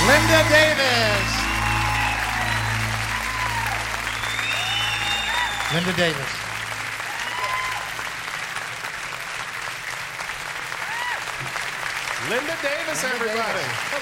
Linda Davis. Linda Davis. Linda Davis, everybody.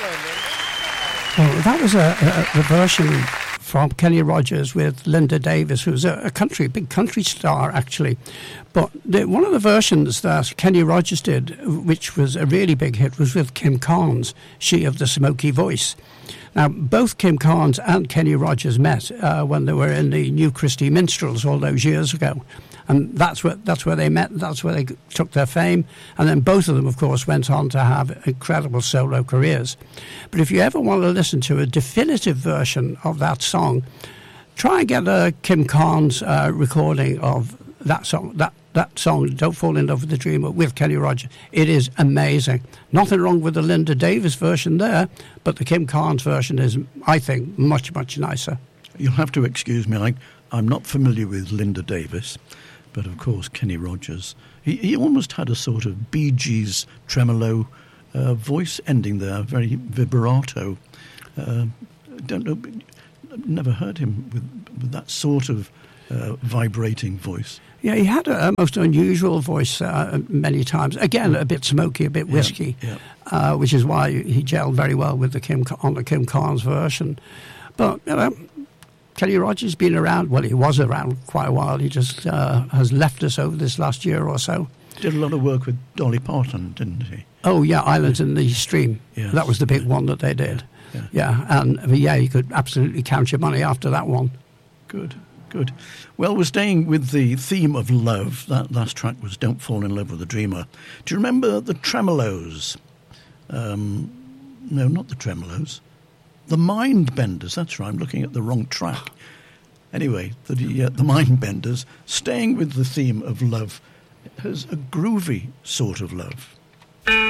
Hello, Linda. So that was a version from Kenny Rogers with Linda Davis, who's a big country star, actually. But one of the versions that Kenny Rogers did, which was a really big hit, was with Kim Carnes, she of the Smoky Voice. Now, both Kim Carnes and Kenny Rogers met when they were in the New Christie Minstrels all those years ago. And that's where they met, that's where they took their fame. And then both of them, of course, went on to have incredible solo careers. But if you ever want to listen to a definitive version of that song, try and get a Kim Carnes recording of that song, that song, Don't Fall in Love with the Dreamer, with Kenny Rogers. It is amazing. Nothing wrong with the Linda Davis version there, but the Kim Carnes version is, I think, much, much nicer. You'll have to excuse me, I'm not familiar with Linda Davis. But, of course, Kenny Rogers, he almost had a sort of Bee Gees tremolo voice ending there, very vibrato. Don't know, never heard him with that sort of vibrating voice. Yeah, he had a most unusual voice many times. Again, a bit smoky, a bit whiskey, which is why he gelled very well with the Kim Carnes version. But, you know, Kenny Rogers has been around, well, he was around quite a while. He just has left us over this last year or so. Did a lot of work with Dolly Parton, didn't he? Oh, yeah, Islands in the Stream. Yes. That was the big one that they did. And you could absolutely count your money after that one. Good. Well, we're staying with the theme of love. That last track was Don't Fall in Love with a Dreamer. Do you remember the Tremolos? No, not the Tremolos. The Mindbenders, that's right, I'm looking at the wrong track. Anyway, the Mindbenders, staying with the theme of love, has a groovy sort of love.